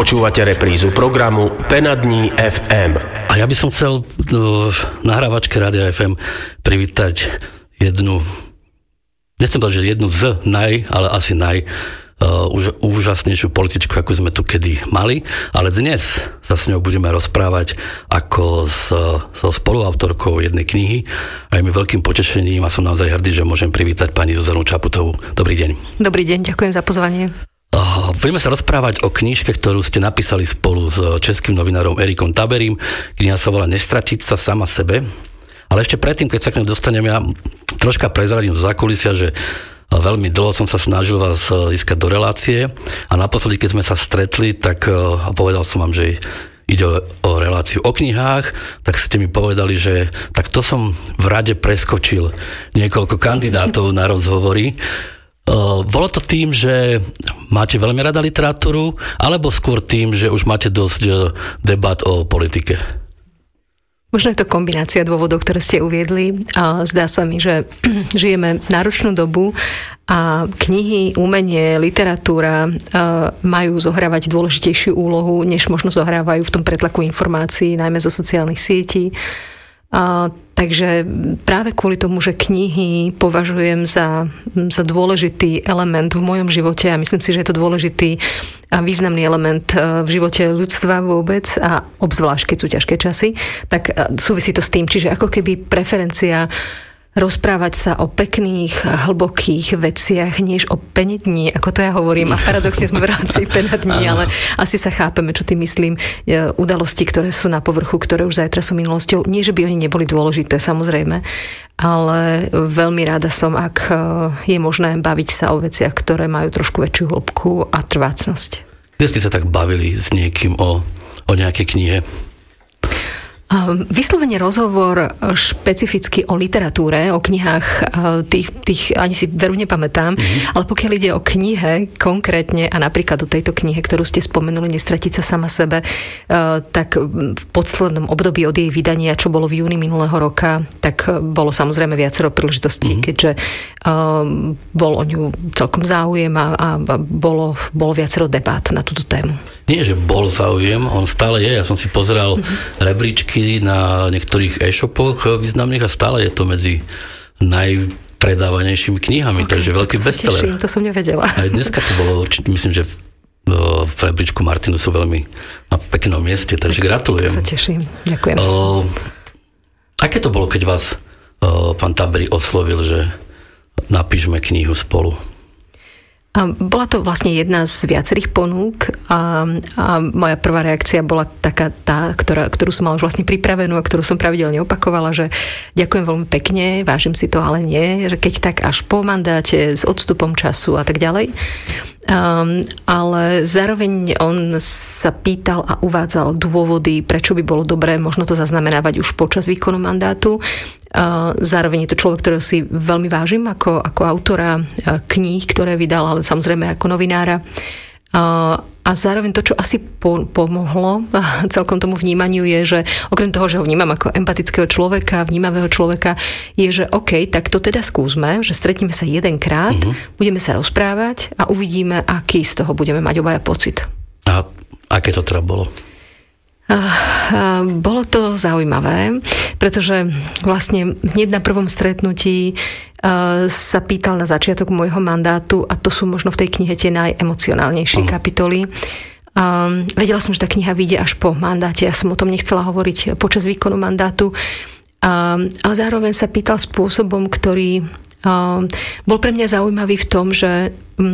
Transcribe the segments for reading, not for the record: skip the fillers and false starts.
Počúvate reprízu programu Penna dní FM. A ja by som chcel do nahrávačke Rádia FM privítať jednu, nechcem povedať, že jednu z ale asi úžasnejšiu političku, ako sme tu kedy mali, ale dnes sa s ňou budeme rozprávať ako so spoluautorkou jednej knihy a je mi veľkým potešením a som naozaj hrdý, že môžem privítať pani Zuzanu Čaputovú. Dobrý deň. Dobrý deň, ďakujem za pozvanie. Budeme sa rozprávať o knižke, ktorú ste napísali spolu s českým novinárom Erikom Taberím. Kniha sa volá Nestratiť sa sama sebe. Ale ešte predtým, keď sa k nej dostanem, ja troška prezradím do zákulisia, že veľmi dlho som sa snažil vás získať do relácie a naposledy, keď sme sa stretli, tak povedal som vám, že ide o reláciu o knihách, tak ste mi povedali, že tak to som v rade preskočil niekoľko kandidátov na rozhovory. Bolo to tým, že máte veľmi rada literatúru, alebo skôr tým, že už máte dosť debat o politike? Možno je to kombinácia dôvodov, ktoré ste uviedli. Zdá sa mi, že žijeme náročnú dobu a knihy, umenie, literatúra majú zohrávať dôležitejšiu úlohu, než možno zohrávajú v tom pretlaku informácií, najmä zo sociálnych sietí. Takže práve kvôli tomu, že knihy považujem za dôležitý element v mojom živote a myslím si, že je to dôležitý a významný element v živote ľudstva vôbec a obzvlášť, keď sú ťažké časy, tak súvisí to s tým, čiže ako keby preferencia rozprávať sa o pekných, hlbokých veciach, než o Penne dní, ako to ja hovorím. A paradoxne sme v rámci Penna dní, ale asi sa chápeme, čo tým myslím. Udalosti, ktoré sú na povrchu, ktoré už zajtra sú minulosťou. Nie, že by oni neboli dôležité, samozrejme, ale veľmi rada som, ak je možné baviť sa o veciach, ktoré majú trošku väčšiu hĺbku a trvácnosť. Kde ste sa tak bavili s niekým o nejakej knihe? Vyslovene rozhovor špecificky o literatúre, o knihách, tých ani si veru nepamätám, ale pokiaľ ide o knihe konkrétne a napríklad o tejto knihe, ktorú ste spomenuli, Nestratiť sa sama sebe, tak v poslednom období od jej vydania, čo bolo v júni minulého roka, tak bolo samozrejme viacero príležitostí, keďže bol o ňu celkom záujem a bolo viacero debát na túto tému. Nie, že bol záujem, on stále je. Ja som si pozeral rebríčky na niektorých e-shopoch významných a stále je to medzi najpredávanejšími knihami, takže veľký bestseller. To som nevedela. Aj dneska to bolo určite, myslím, že v rebríčku Martinu sú veľmi na peknom mieste, takže gratulujem. To sa teším, ďakujem. Aké to bolo, keď vás pán Taberi oslovil, že napíšme knihu spolu? Bola to vlastne jedna z viacerých ponúk a moja prvá reakcia bola taká tá, ktorú som mala už vlastne pripravenú a ktorú som pravidelne opakovala, že ďakujem veľmi pekne, vážim si to, ale nie, že keď tak až po mandáte s odstupom času a tak ďalej. Ale zároveň on sa pýtal a uvádzal dôvody, prečo by bolo dobré možno to zaznamenávať už počas výkonu mandátu. Zároveň je to človek, ktorého si veľmi vážim ako autora kníh, ktoré vydal, ale samozrejme ako novinára. A zároveň to, čo asi pomohlo celkom tomu vnímaniu je, že okrem toho, že ho vnímam ako empatického človeka, vnímavého človeka, je, že OK, tak to teda skúsme, že stretneme sa jedenkrát, budeme sa rozprávať a uvidíme, aký z toho budeme mať obaja pocit. A aké to teda bolo? Bolo to zaujímavé, pretože vlastne hneď na prvom stretnutí sa pýtal na začiatok môjho mandátu a to sú možno v tej knihe tie najemocionálnejšie kapitoly. Vedela som, že tá kniha vyjde až po mandáte, ja som o tom nechcela hovoriť počas výkonu mandátu, ale zároveň sa pýtal spôsobom, ktorý bol pre mňa zaujímavý v tom, že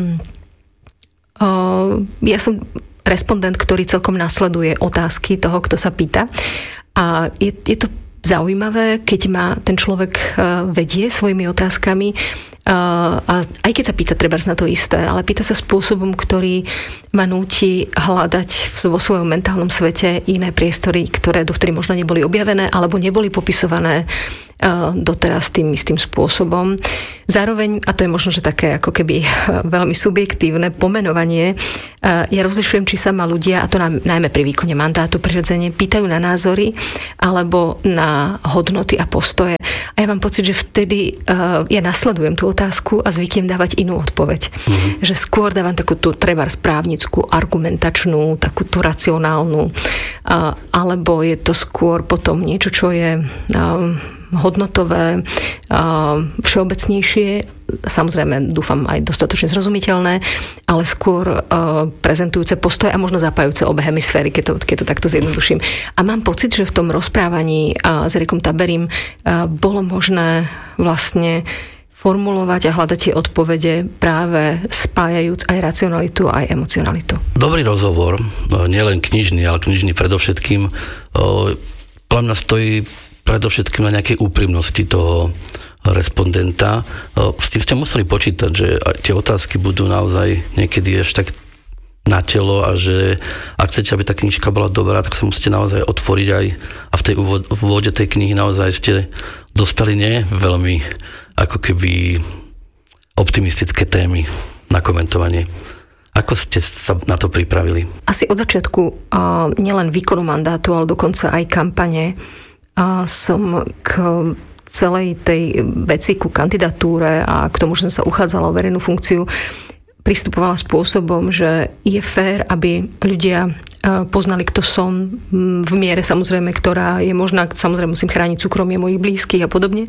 ja som respondent, ktorý celkom nasleduje otázky toho, kto sa pýta. A je to zaujímavé, keď ma ten človek vedie svojimi otázkami a aj keď sa pýta trebárs na to isté, ale pýta sa spôsobom, ktorý ma núti hľadať vo svojom mentálnom svete iné priestory, ktoré dovtedy možno neboli objavené alebo neboli popisované doteraz tým istým spôsobom. Zároveň, a to je možno, že také ako keby veľmi subjektívne pomenovanie, ja rozlišujem, či sa ma ľudia, a to najmä pri výkone mandátu prirodzene, pýtajú na názory alebo na hodnoty a postoje. A ja mám pocit, že vtedy ja nasledujem tú otázku a zvyknem dávať inú odpoveď. Že skôr dávam takú tú trebárs právnickú, argumentačnú, takú tú racionálnu, alebo je to skôr potom niečo, čo je hodnotové, všeobecnejšie, samozrejme dúfam aj dostatočne zrozumiteľné, ale skôr prezentujúce postoje a možno zapájúce obe hemisféry, keď to takto zjednoduším. A mám pocit, že v tom rozprávaní s Erikom Taberim bolo možné vlastne formulovať a hľadať tie odpovede práve spájajúc aj racionalitu, aj emocionalitu. Dobrý rozhovor, nielen knižný, ale knižný predovšetkým. Podľa mňa stojí predovšetkým na nejakej úprimnosti toho respondenta. S tým ste museli počítať, že tie otázky budú naozaj niekedy až tak na telo a že ak chcete, aby tá knižka bola dobrá, tak sa musíte naozaj otvoriť aj a v tej úvode tej knihy naozaj ste dostali nie veľmi ako keby optimistické témy na komentovanie. Ako ste sa na to pripravili? Asi od začiatku nielen výkonu mandátu, ale dokonca aj kampane som k celej tej veci, ku kandidatúre a k tomu, že som sa uchádzala o verejnú funkciu, pristupovala spôsobom, že je fér, aby ľudia poznali, kto som, v miere samozrejme, ktorá je možná, samozrejme musím chrániť súkromie mojich blízkych a podobne,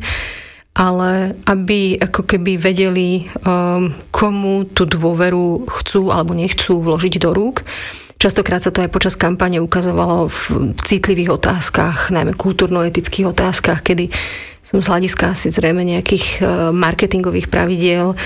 ale aby ako keby vedeli, komu tú dôveru chcú alebo nechcú vložiť do rúk. Častokrát sa to aj počas kampane ukazovalo v citlivých otázkach, najmä kultúrno-etických otázkach, kedy som z hľadiska asi zrejme nejakých marketingových pravidiel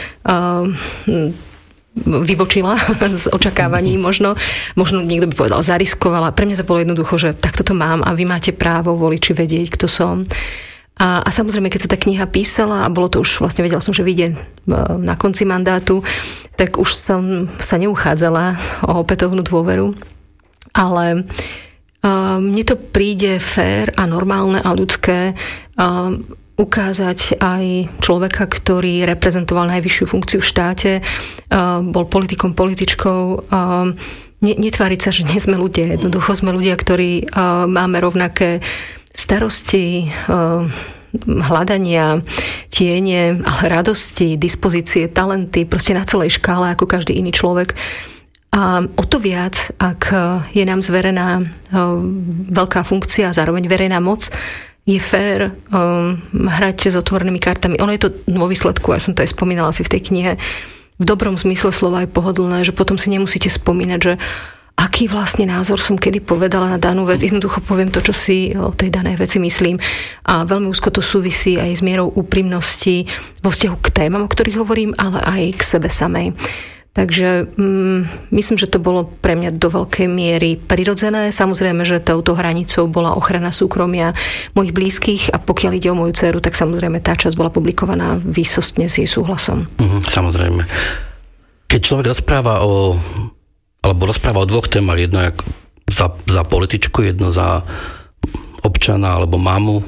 vybočila z očakávaní možno niekto by povedal zariskovala. Pre mňa to bolo jednoducho, že takto to mám a vy máte právo voliči vedieť, kto som. A samozrejme, keď sa tá kniha písala a bolo to už, vlastne vedela som, že vyjde na konci mandátu, tak už som sa neuchádzala o opätovnú dôveru. Ale mne to príde fér a normálne a ľudské ukázať aj človeka, ktorý reprezentoval najvyššiu funkciu v štáte, bol politikom, političkou, netváriť sa, že nie sme ľudia. Jednoducho sme ľudia, ktorí máme rovnaké starosti, hľadania, tiene, ale radosti, dispozície, talenty, proste na celej škále ako každý iný človek. A o to viac, ak je nám zverená veľká funkcia a zároveň verejná moc, je fér hrať s otvorenými kartami. Ono je to vo výsledku, ja som to aj spomínala si v tej knihe, v dobrom zmysle slova je pohodlné, že potom si nemusíte spomínať, že aký vlastne názor som kedy povedala na danú vec. Jednoducho poviem to, čo si o tej danej veci myslím. A veľmi úzko to súvisí aj s mierou úprimnosti vo vzťahu k témam, o ktorých hovorím, ale aj k sebe samej. Takže myslím, že to bolo pre mňa do veľkej miery prirodzené. Samozrejme, že touto hranicou bola ochrana súkromia mojich blízkych a pokiaľ ide o moju dceru, tak samozrejme tá časť bola publikovaná výsostne s jej súhlasom. Samozrejme. Keď človek rozpráva o dvoch témach, jedno za političku, jedno za občana alebo mamu,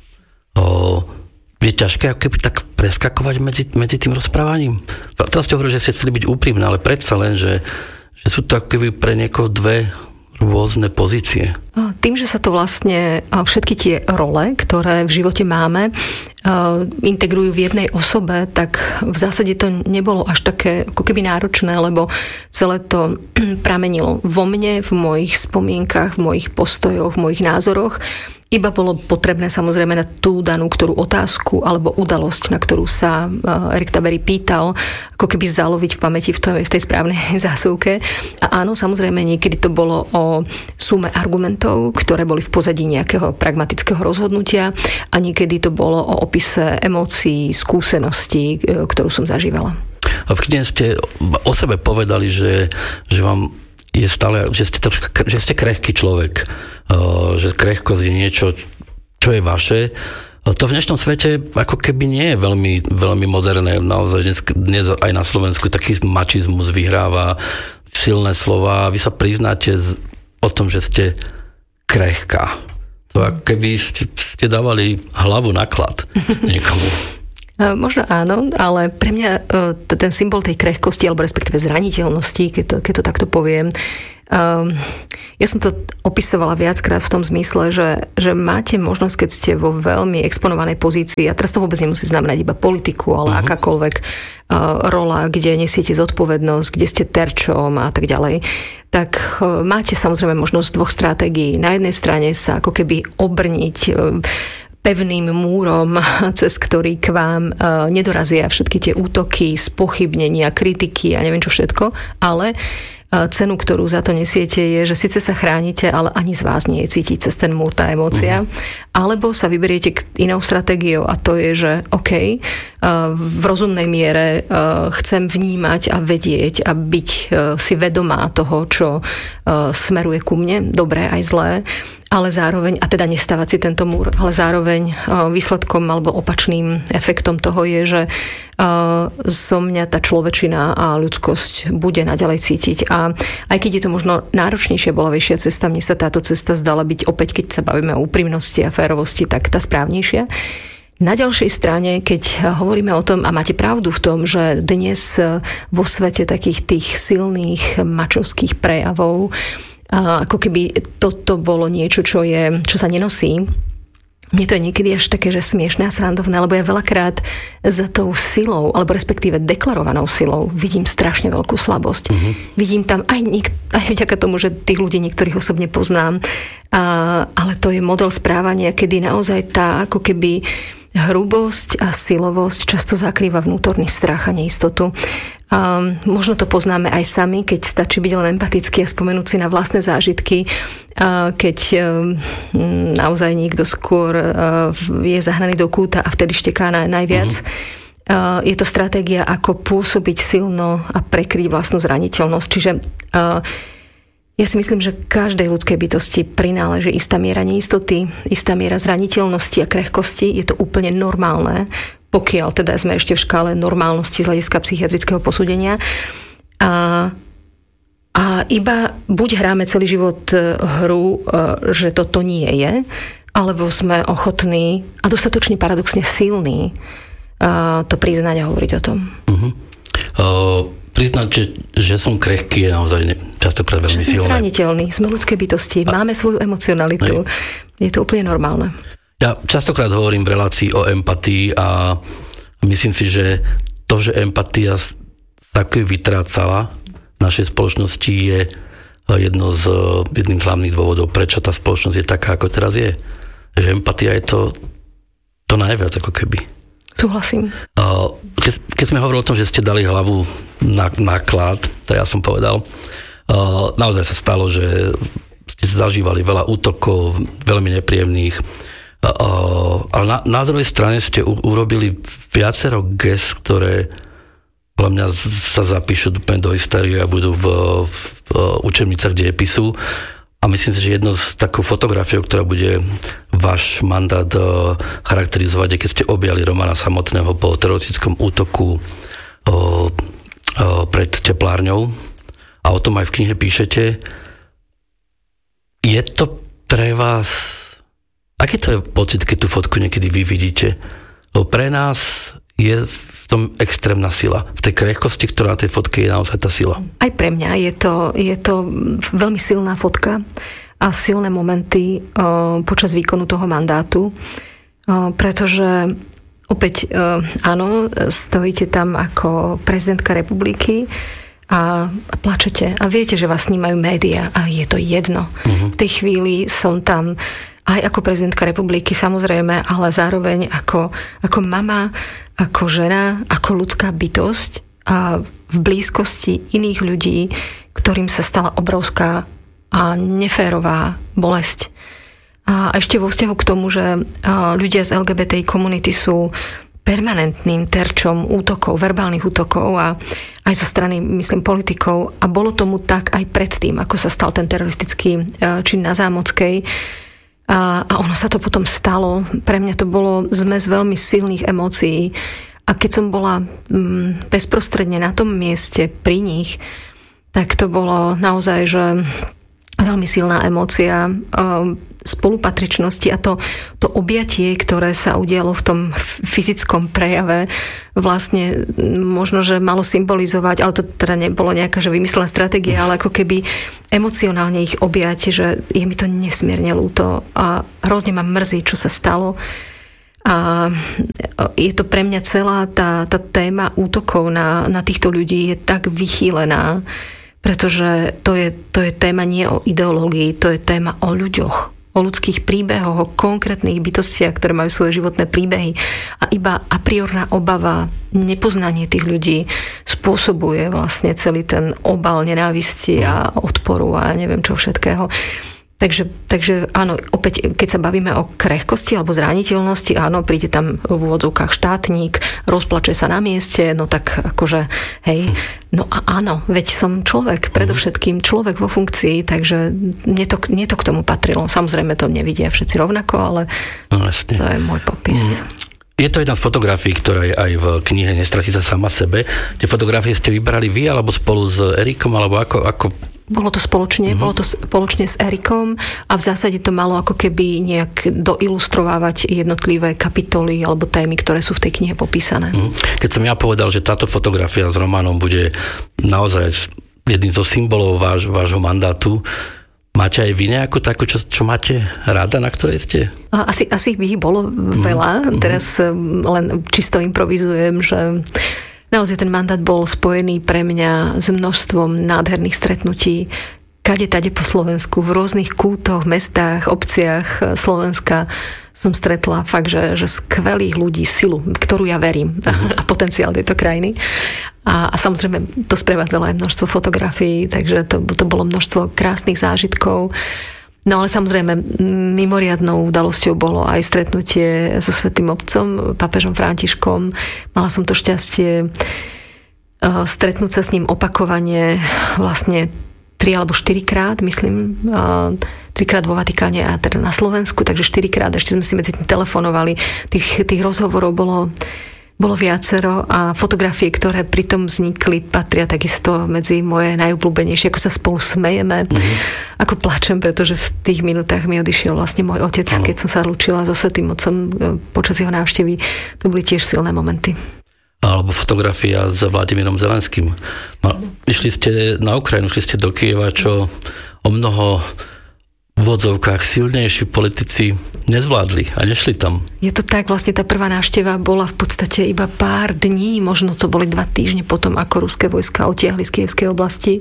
je ťažké ako keby tak preskakovať medzi tým rozprávaním. Teraz ste hovorili, že ste chceli byť úprimné, ale predsa len, že sú to ako keby pre niekoho dve rôzne pozície. Tým, že sa to vlastne všetky tie role, ktoré v živote máme, integrujú v jednej osobe, tak v zásade to nebolo až také ako keby náročné, lebo celé to pramenilo vo mne, v mojich spomienkach, v mojich postojoch, v mojich názoroch. Iba bolo potrebné samozrejme na tú danú ktorú otázku alebo udalosť, na ktorú sa Erik Taberi pýtal, ako keby zaloviť v pamäti v tej správnej zásuvke. A áno, samozrejme niekedy to bolo o sume argumentov, ktoré boli v pozadí nejakého pragmatického rozhodnutia a niekedy to bolo o opise emócií, skúseností, ktorú som zažívala. A v knihe ste o sebe povedali, že vám je stále, že ste krehký človek, že krehkosť je niečo, čo je vaše. To v dnešnom svete ako keby nie je veľmi, veľmi moderné. Naozaj dnes aj na Slovensku taký mačizmus vyhráva, silné slova. Vy sa priznáte o tom, že ste krehká. To ako keby ste dávali hlavu na klad niekomu. Možno áno, ale pre mňa ten symbol tej krehkosti, alebo respektíve zraniteľnosti, keď to takto poviem, ja som to opisovala viackrát v tom zmysle, že máte možnosť, keď ste vo veľmi exponovanej pozícii, a teraz to vôbec nemusí znamenať iba politiku, ale akákoľvek rola, kde nesiete zodpovednosť, kde ste terčom a tak ďalej, tak máte samozrejme možnosť dvoch stratégií. Na jednej strane sa ako keby obrniť pevným múrom, cez ktorý k vám nedorazia všetky tie útoky, spochybnenia, kritiky a neviem čo všetko, ale cenu, ktorú za to nesiete, je, že síce sa chránite, ale ani z vás nie je cítiť cez ten múr tá emócia. Alebo sa vyberiete k inou stratégiou a to je, že OK, v rozumnej miere chcem vnímať a vedieť a byť si vedomá toho, čo smeruje ku mne, dobré aj zlé, ale zároveň, a teda nestávať si tento múr, ale zároveň výsledkom alebo opačným efektom toho je, že zo mňa tá človečina a ľudskosť bude naďalej cítiť. A aj keď je to možno náročnejšia, bolavejšia cesta, mne sa táto cesta zdala byť opäť, keď sa bavíme o úprimnosti a férovosti, tak tá správnejšia. Na ďalšej strane, keď hovoríme o tom, a máte pravdu v tom, že dnes vo svete takých tých silných mačovských prejavov, ako keby toto bolo niečo, čo sa nenosí. Mne to je niekedy až také, že smiešné a srandovné, lebo ja veľakrát za tou silou, alebo respektíve deklarovanou silou vidím strašne veľkú slabosť. Vidím tam aj vďaka tomu, že tých ľudí niektorých osobne poznám, ale to je model správania, kedy naozaj tá ako keby hrubosť a silovosť často zakrýva vnútorný strach a neistotu. Možno to poznáme aj sami, keď stačí byť len empatický a spomenúť si na vlastné zážitky, keď naozaj niekto skôr je zahnaný do kúta a vtedy šteká najviac. Je to stratégia, ako pôsobiť silno a prekryť vlastnú zraniteľnosť. Čiže ja si myslím, že každej ľudskej bytosti prináleží istá miera neistoty, istá miera zraniteľnosti a krehkosti. Je to úplne normálne, pokiaľ teda sme ešte v škále normálnosti z hľadiska psychiatrického posúdenia. A iba buď hráme celý život hru, že toto nie je, alebo sme ochotní a dostatočne paradoxne silní to priznať a hovoriť o tom. Priznať, že som krehký, je naozaj častokrát veľmi silné. Sme zraniteľní, sme ľudské bytosti, máme svoju emocionalitu. Je to úplne normálne. Ja častokrát hovorím v relácii o empatii a myslím si, že to, že empatia sa vytrácala v našej spoločnosti, je jedným z hlavných dôvodov, prečo tá spoločnosť je taká, ako teraz je. Že empatia je to najviac, ako keby. Súhlasím. Keď sme hovorili o tom, že ste dali hlavu na náklad, to ja som povedal, naozaj sa stalo, že ste zažívali veľa útokov, veľmi nepríjemných, ale na druhej strane ste urobili viacero gest, ktoré podľa mňa sa zapíšu úplne do histórie a budú v učebnicách dejepisu. A myslím si, že jedno z takou fotografiou, ktorá bude váš mandát charakterizovať, je keď ste objali Romana Samotného po teroristickom útoku pred teplárňou. A o tom aj v knihe píšete. Je to pre vás... Aký to je pocit, keď tú fotku niekedy vy vidíte? Lebo pre nás je v tom extrémna sila. V tej krehkosti, ktorá na tej fotke je naozaj tá sila. Aj pre mňa je to veľmi silná fotka a silné momenty počas výkonu toho mandátu, pretože opäť áno, stojíte tam ako prezidentka republiky a plačete a viete, že vás snímajú médiá, ale je to jedno. V tej chvíli som tam aj ako prezidentka republiky, samozrejme, ale zároveň ako mama, ako žena, ako ľudská bytosť a v blízkosti iných ľudí, ktorým sa stala obrovská a neférová bolesť. A ešte vo vzťahu k tomu, že ľudia z LGBTI komunity sú permanentným terčom útokov, verbálnych útokov a aj zo strany, myslím, politikov. A bolo tomu tak aj predtým, ako sa stal ten teroristický čin na Zámockej. A ono sa to potom stalo. Pre mňa to bolo zmes veľmi silných emócií. A keď som bola bezprostredne na tom mieste pri nich, tak to bolo naozaj, že veľmi silná emócia. spolupatričnosti a to objatie, ktoré sa udialo v tom fyzickom prejave, vlastne možno, že malo symbolizovať, ale to teda nebolo nejaká že vymyslená stratégia, ale ako keby emocionálne ich objať, že je mi to nesmierne ľúto a hrozne ma mrzí, čo sa stalo. A je to pre mňa celá tá téma útokov na týchto ľudí je tak vychýlená, pretože to je téma nie o ideológii, to je téma o ľuďoch, o ľudských príbehoch, o konkrétnych bytostiach, ktoré majú svoje životné príbehy. A iba a priorná obava, nepoznanie tých ľudí spôsobuje vlastne celý ten obal nenávisti a odporu a neviem čo všetkého. Takže áno, opäť, keď sa bavíme o krehkosti alebo zraniteľnosti, áno, príde tam v úvodzovkách štátnik, rozplače sa na mieste, no tak akože, hej, no a áno, veď som človek, predovšetkým človek vo funkcii, takže mne to k tomu patrilo. Samozrejme to nevidia všetci rovnako, ale to je môj popis. Je to jedna z fotografií, ktorá je aj v knihe Nestratí sa sama sebe. Tie fotografie ste vybrali vy, alebo spolu s Erikom, alebo ako? Bolo to spoločne s Erikom a v zásade to malo ako keby nejak doilustrovávať jednotlivé kapitoly alebo témy, ktoré sú v tej knihe popísané. Keď som ja povedal, že táto fotografia s Romanom bude naozaj jedným zo symbolov vášho mandátu, máte aj vy nejakú takú, čo máte rada, na ktorej ste? Asi by ich bolo veľa. Teraz len čisto improvizujem, že naozaj ten mandát bol spojený pre mňa s množstvom nádherných stretnutí kade-tade po Slovensku, v rôznych kútoch, mestách, obciach Slovenska som stretla fakt, že skvelých ľudí, silu, ktorú ja verím a potenciál tejto krajiny. A samozrejme to sprevádzalo aj množstvo fotografií, takže to bolo množstvo krásnych zážitkov. No ale samozrejme, mimoriadnou udalosťou bolo aj stretnutie so Svätým Otcom, pápežom Františkom. Mala som to šťastie stretnúť sa s ním opakovane vlastne 3 alebo 4 krát, myslím, 3-krát vo Vatikáne a teda na Slovensku, takže 4-krát, ešte sme si medzi tým telefonovali. Tých rozhovorov bolo viacero a fotografie, ktoré pritom vznikli, patria takisto medzi moje najobľúbenejšie, ako sa spolu smejeme, ako plačem, pretože v tých minútach mi odišiel vlastne môj otec, keď som sa lúčila so Svätým Otcom počas jeho návštevy. To boli tiež silné momenty. Alebo fotografia s Vladimírom Zelenským. Išli ste na Ukrajinu, išli ste do Kyjeva, čo o mnoho v odzovkách silnejší politici nezvládli a nešli tam. Je to tak, vlastne tá prvá návšteva bola v podstate iba pár dní, možno to boli 2 týždne potom, ako ruské vojska odtiahli z Kyjevskej oblasti.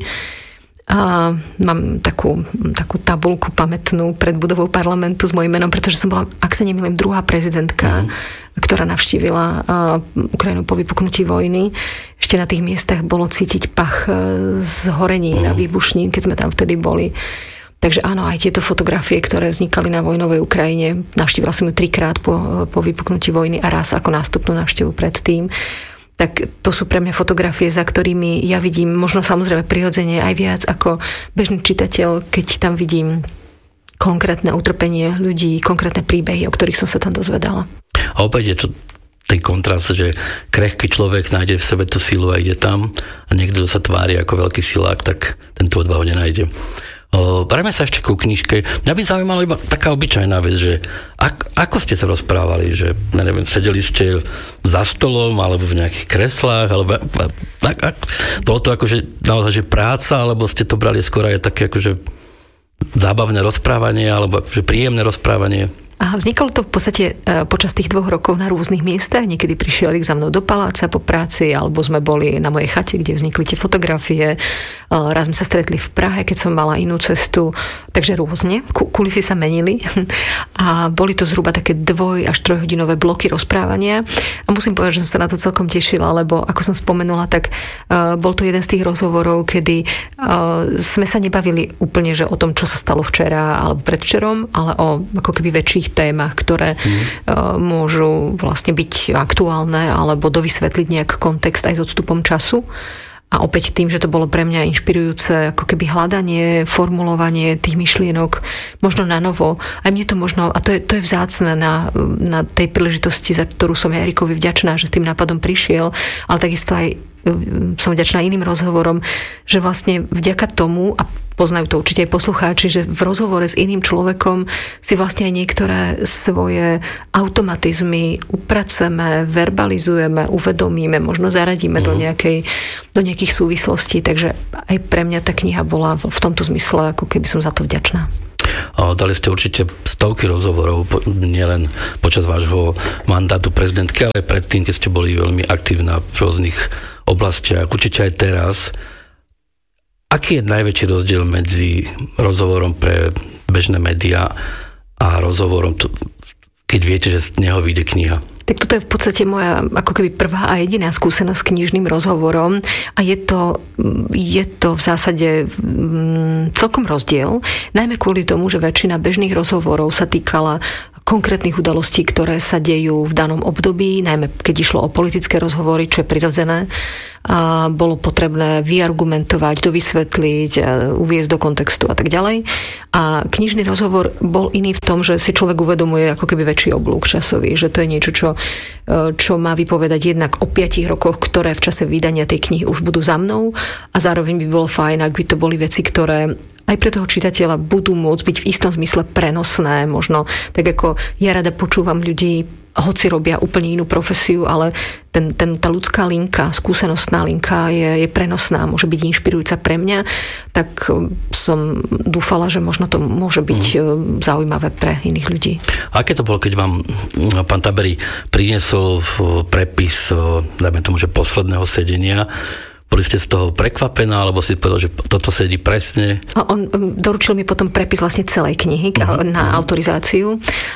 A mám takú tabuľku pamätnú pred budovou parlamentu s mojím menom, pretože som bola, ak sa nemýlim, druhá prezidentka, ktorá navštívila Ukrajinu po vypuknutí vojny. Ešte na tých miestach bolo cítiť pach z horení na výbušnín, keď sme tam vtedy boli. Takže áno, aj tieto fotografie, ktoré vznikali na vojnovej Ukrajine, navštívila som ju 3-krát po vypuknutí vojny a raz ako nástupnú návštevu predtým. Tak to sú pre mňa fotografie, za ktorými ja vidím možno samozrejme prirodzene aj viac ako bežný čitateľ, keď tam vidím konkrétne utrpenie ľudí, konkrétne príbehy, o ktorých som sa tam dozvedala. A opäť je to ten kontrast, že krehký človek nájde v sebe tú silu a ide tam a niekto sa tvári ako veľký silák, tak tento odvahu nenájde. Prejme sa ešte ku knižke. Mňa by zaujímalo iba taká obyčajná vec, že ako ste sa rozprávali, že neviem, sedeli ste za stolom alebo v nejakých kreslách, alebo bolo to akože naozaj, že práca, alebo ste to brali skôr aj také akože zábavné rozprávanie, alebo akože príjemné rozprávanie? A vznikalo to v podstate počas tých 2 rokov na rôznych miestach. Niekedy prišiel Erik za mnou do paláca po práci, alebo sme boli na mojej chate, kde vznikli tie fotografie. Raz sme sa stretli v Prahe, keď som mala inú cestu. Takže rôzne. Kulisy sa menili. A boli to zhruba také 2 až 3 hodinové bloky rozprávania. A musím povedať, že som sa na to celkom tešila, lebo ako som spomenula, tak bol to jeden z tých rozhovorov, kedy sme sa nebavili úplne, že o tom, čo sa stalo včera alebo predvčerom, ale o ako keby väčších témach, ktoré môžu vlastne byť aktuálne alebo dovysvetliť nejak kontext aj s odstupom času. A opäť tým, že to bolo pre mňa inšpirujúce ako keby hľadanie, formulovanie tých myšlienok možno na novo. Aj mne to možno, a to je vzácne na tej príležitosti, za ktorú som ja Erikovi vďačná, že s tým nápadom prišiel, ale takisto aj som vďačná iným rozhovorom, že vlastne vďaka tomu, a poznajú to určite aj poslucháči, že v rozhovore s iným človekom si vlastne aj niektoré svoje automatizmy upraceme, verbalizujeme, uvedomíme, možno zaradíme do nejakých súvislostí. Takže aj pre mňa tá kniha bola v tomto zmysle, ako keby som za to vďačná. Dali ste určite stovky rozhovorov, nielen počas vášho mandátu prezidentky, ale aj predtým, keď ste boli veľmi aktívna v rôznych oblastiach, určite aj teraz. Aký je najväčší rozdiel medzi rozhovorom pre bežné médiá a rozhovorom, keď viete, že z neho vyjde kniha? Tak toto je v podstate moja ako keby prvá a jediná skúsenosť s knižným rozhovorom a je to v zásade celkom rozdiel, najmä kvôli tomu, že väčšina bežných rozhovorov sa týkala konkrétnych udalostí, ktoré sa dejú v danom období, najmä keď išlo o politické rozhovory, čo je prirodzené. A bolo potrebné vyargumentovať, dovysvetliť, uviesť do kontextu a tak ďalej. A knižný rozhovor bol iný v tom, že si človek uvedomuje ako keby väčší oblúk časový, že to je niečo, čo má vypovedať jednak o 5 rokoch, ktoré v čase vydania tej knihy už budú za mnou a zároveň by bolo fajn, ak by to boli veci, ktoré aj pre toho čitateľa budú môcť byť v istom zmysle prenosné, možno tak ako ja rada počúvam ľudí, hoci robia úplne inú profesiu, ale tá ľudská linka, skúsenostná linka je prenosná, môže byť inšpirujúca pre mňa, tak som dúfala, že možno to môže byť zaujímavé pre iných ľudí. Aké to bolo, keď vám pán Taberi priniesol prepis, dajme tomu, že posledného sedenia? Boli ste z toho prekvapená, alebo si povedal, že toto sedí presne? A on doručil mi potom prepis vlastne celej knihy na autorizáciu.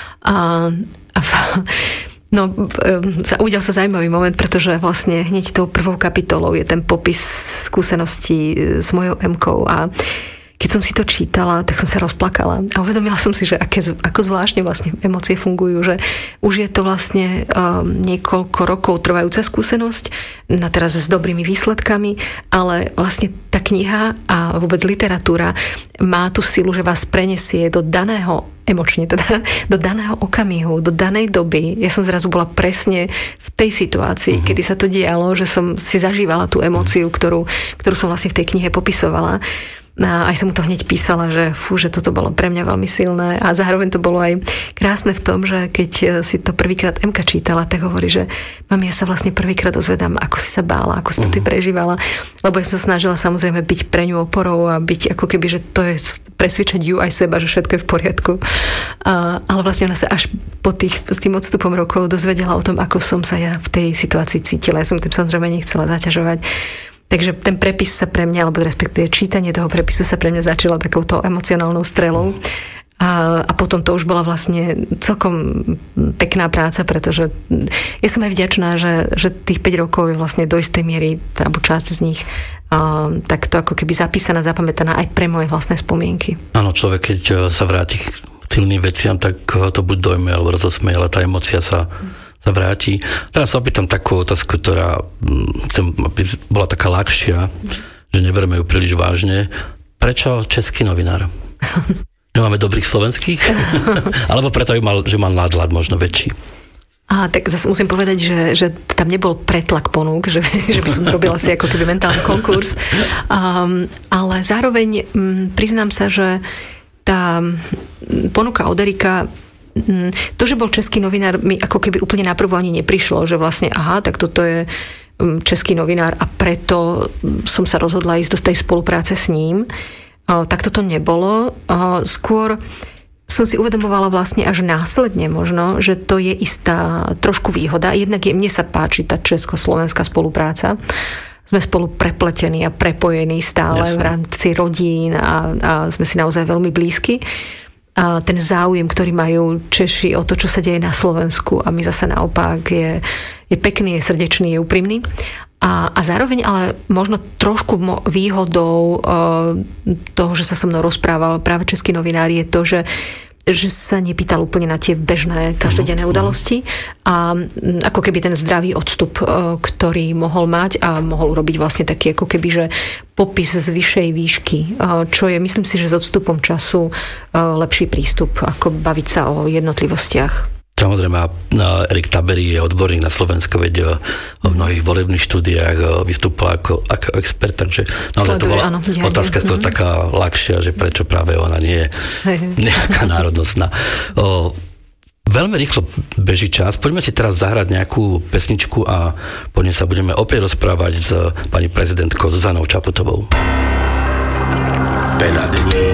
Udial sa zaujímavý moment, pretože vlastne hneď tou prvou kapitolou je ten popis skúseností s mojou Emkou a keď som si to čítala, tak som sa rozplakala a uvedomila som si, že ako zvláštne vlastne emócie fungujú, že už je to vlastne niekoľko rokov trvajúca skúsenosť, na teraz s dobrými výsledkami, ale vlastne tá kniha a vôbec literatúra má tú silu, že vás prenesie do daného emočne, teda do daného okamihu, do danej doby. Ja som zrazu bola presne v tej situácii, kedy sa to dialo, že som si zažívala tú emóciu, ktorú som vlastne v tej knihe popisovala. A aj som mu to hneď písala, že že toto bolo pre mňa veľmi silné a zároveň to bolo aj krásne v tom, že keď si to prvýkrát Emka čítala, tak hovorí, že mami, ja sa vlastne prvýkrát dozvedám, ako si sa bála, ako si to ty prežívala, lebo ja sa snažila samozrejme byť pre ňu oporou a byť ako keby, že to je presvedčať ju aj seba, že všetko je v poriadku. Ale vlastne ona sa až s tým odstupom rokov dozvedela o tom, ako som sa ja v tej situácii cítila. Ja som tým samozrejme nechcela zaťažovať. Takže ten prepis sa pre mňa, alebo respektíve čítanie toho prepisu sa pre mňa začalo takouto emocionálnou strelou. A potom to už bola vlastne celkom pekná práca, pretože ja som aj vďačná, že tých 5 rokov je vlastne do istej miery, alebo časť z nich, tak to ako keby zapísaná, zapamätaná aj pre moje vlastné spomienky. Áno, človek, keď sa vráti k silným veciam, tak to buď dojme, alebo rozosmeje, ale tá emócia sa vráti. Teraz sa opýtam takú otázku, ktorá chcem, aby bola taká ľahšia, že neberme ju príliš vážne. Prečo český novinár? Nemáme dobrých slovenských? Alebo preto, že mal nádhľad možno väčší? Tak zase musím povedať, že tam nebol pretlak ponúk, že by som robila si ako keby mentálny konkurs. Ale zároveň priznám sa, že tá ponuka od Erika, to, že bol český novinár, mi ako keby úplne naprvo ani neprišlo, že vlastne tak toto je český novinár a preto som sa rozhodla ísť do tej spolupráce s ním. Tak toto nebolo. Skôr som si uvedomovala vlastne až následne možno, že to je istá trošku výhoda. Jednak mne sa páči tá československá spolupráca. Sme spolu prepletení a prepojení stále v rámci rodín a sme si naozaj veľmi blízki. A ten záujem, ktorý majú Češi o to, čo sa deje na Slovensku a my zase naopak je pekný, je srdečný, je úprimný. A zároveň ale možno trošku výhodou toho, že sa so mnou rozprával práve český novinár, je to, že sa nepýtal úplne na tie bežné každodenné udalosti a ako keby ten zdravý odstup, ktorý mohol mať a mohol urobiť vlastne taký ako keby, že popis z vyššej výšky, čo je, myslím si, že s odstupom času lepší prístup, ako baviť sa o jednotlivostiach. Samozrejme, Erik Tabery je odborník na Slovensko, veď o mnohých volebných štúdiách vystúpila ako expert, takže to bola otázka skôr taká ľahšia, že prečo práve ona nie je nejaká národnostná. Veľmi rýchlo beží čas. Poďme si teraz zahrať nejakú pesničku a po nej sa budeme opäť rozprávať s pani prezidentkou Zuzanou Čaputovou. Penadní